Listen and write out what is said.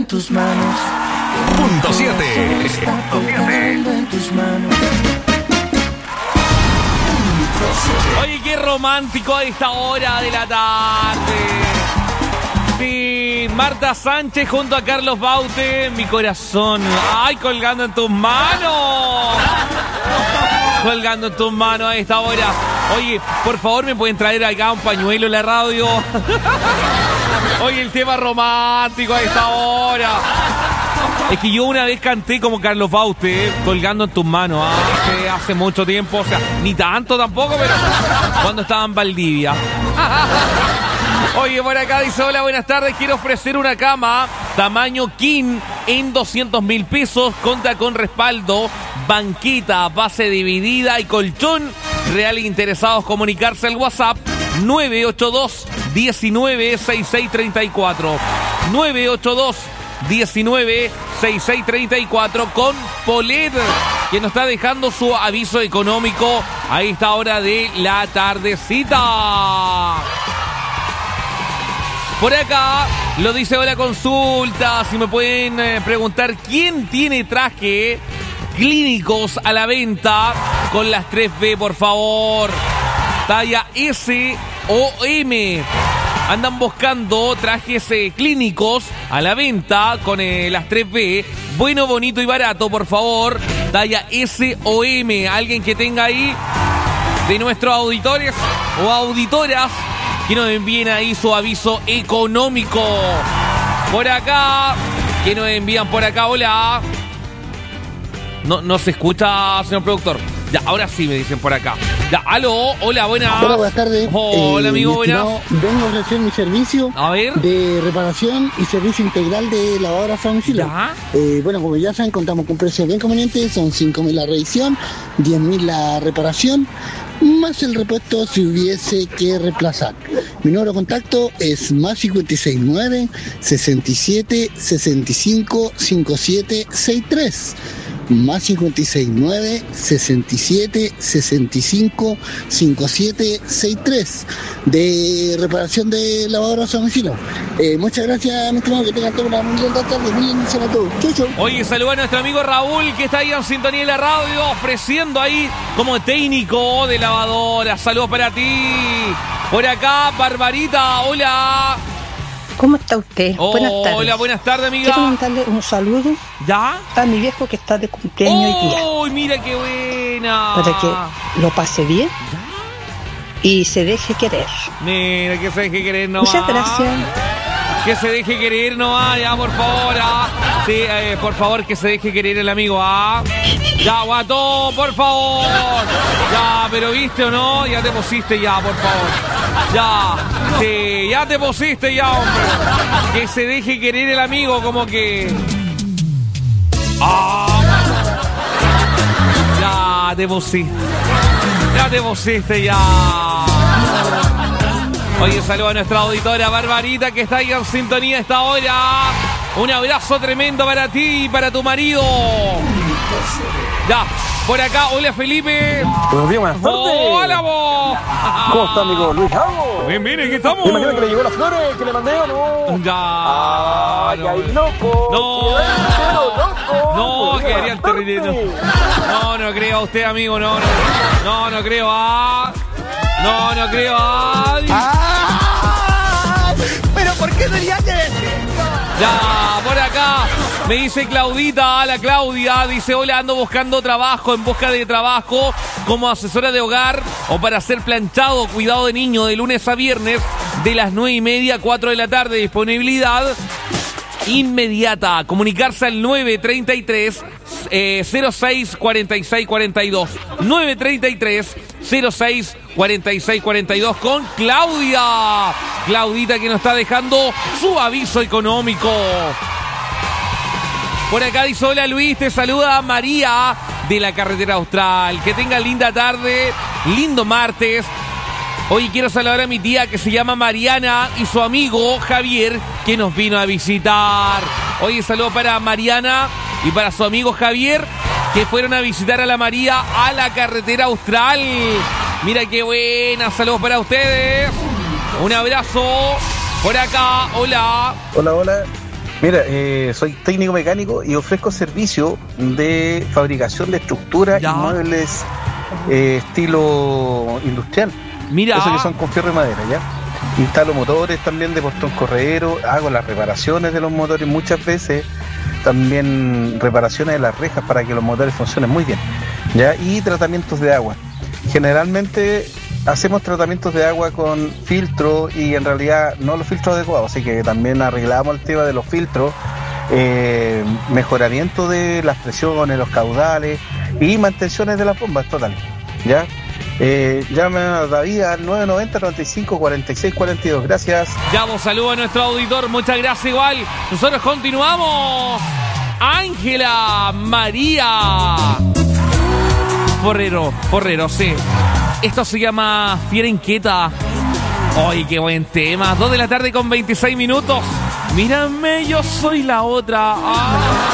en tus manos. Punto 7. Está colgando en tus manos. Oye, qué romántico a esta hora de la tarde. Sí, Marta Sánchez junto a Carlos Baute, mi corazón. ¡Ay, colgando en tus manos! Colgando en tus manos a esta hora. Oye, por favor, ¿me pueden traer acá un pañuelo en la radio? Oye, el tema romántico a esta hora. Es que yo una vez canté como Carlos Baute, colgando en tus manos, hace mucho tiempo, o sea, ni tanto tampoco, pero cuando estaba en Valdivia. Oye, por acá dice, hola, buenas tardes, quiero ofrecer una cama tamaño king en 200.000 pesos, cuenta con respaldo, banqueta, base dividida y colchón. Real interesados, comunicarse al WhatsApp 982 19 6634 982 19 6634 con Polet, que nos está dejando su aviso económico a esta hora de la tardecita. Por acá lo dice hola consulta, si me pueden preguntar quién tiene traje clínicos a la venta con las 3B, por favor. Talla S o M. Andan buscando trajes clínicos a la venta con las 3B. Bueno, bonito y barato, por favor. Talla S o M. Alguien que tenga ahí de nuestros auditores o auditoras que nos envíen ahí su aviso económico. Por acá, que nos envían por acá, hola. No se escucha, señor productor. Ya, ahora sí me dicen por acá. Ya, aló, hola, buenas. Hola, buenas tardes. Hola, amigo, buenas. Vengo a ofrecer mi servicio de reparación y servicio integral de lavadoras a domicilio. Bueno, como ya saben, contamos con precios bien convenientes. Son 5.000 la revisión, 10.000 la reparación, más el repuesto si hubiese que reemplazar. Mi número de contacto es más 569 67 65 57 63. Más 569 67 65 57 63 de reparación de lavadoras a domicilio. Muchas gracias, mi estimado, que tengan toda una muy linda tarde, muy bendición a todos. Chau, chau. Oye, saluda a nuestro amigo Raúl, que está ahí en sintonía de la radio, ofreciendo ahí como técnico de lavadora. Saludos para ti. Por acá, Barbarita, hola. ¿Cómo está usted? Buenas tardes. Hola, buenas tardes, amiga. Quiero mandarle un saludo a mi viejo que está de cumpleaños hoy día. ¡Uy, mira qué buena! Para que lo pase bien y se deje querer. Mira, que se deje querer nomás. Muchas gracias. Que se deje querer nomás, ya, por favor. Sí, por favor, que se deje querer el amigo, Ya, guato, por favor. Ya, pero viste o no, ya te pusiste ya, por favor. Ya, sí, ya te pusiste ya, hombre. Que se deje querer el amigo, como que... Ya te pusiste. Ya te pusiste ya. Oye, saludo a nuestra auditora Barbarita, que está ahí en sintonía a esta hora. Un abrazo tremendo para ti y para tu marido. Ya, por acá, hola Felipe. Buenos días, buenas tardes. Hola vos. ¿Cómo está, amigo Luis Jago? Bien, aquí estamos. ¿Me imagino que le llegó las flores que le mandé o no? Ya. Ay, ay, loco. No, quedaría el terrible. No creo a usted, amigo. No creo. No creo. Pero ¿por qué tenía que decirlo? Ya, por acá me dice Claudita, la Claudia, dice, hola, ando buscando trabajo, en busca de trabajo como asesora de hogar o para hacer planchado, cuidado de niño, de lunes a viernes, de las 9:30 a 4 de la tarde, disponibilidad inmediata. Comunicarse al 933 06 46 42 933 06 46 42 con Claudia. Claudita, que nos está dejando su aviso económico. Por acá dice, hola Luis, te saluda María de la Carretera Austral. Que tenga linda tarde, lindo martes. Hoy quiero saludar a mi tía que se llama Mariana y su amigo Javier, que nos vino a visitar. Hoy saludo para Mariana y para su amigo Javier, que fueron a visitar a la María a la Carretera Austral. Mira qué buena, saludos para ustedes. Un abrazo. Por acá, hola. Hola. Mira, soy técnico mecánico y ofrezco servicio de fabricación de estructuras y muebles estilo industrial. Mira. Eso que son con fierro y madera, ¿ya? Instalo motores también de portón corredero, hago las reparaciones de los motores muchas veces, también reparaciones de las rejas para que los motores funcionen muy bien, ¿ya? Y tratamientos de agua. Generalmente hacemos tratamientos de agua con filtro y en realidad no los filtros adecuados, así que también arreglamos el tema de los filtros, mejoramiento de las presiones, los caudales y mantenciones de las bombas totales, ¿ya? Llame a David al 990-95-46-42. Gracias. Ya vos saludo a nuestro auditor. Muchas gracias igual. Nosotros continuamos. Ángela María Forrero, sí. Esto se llama Fiera Inquieta. ¡Ay, qué buen tema! 2 de la tarde con 26 minutos. Mírame, yo soy la otra. ¡Ah!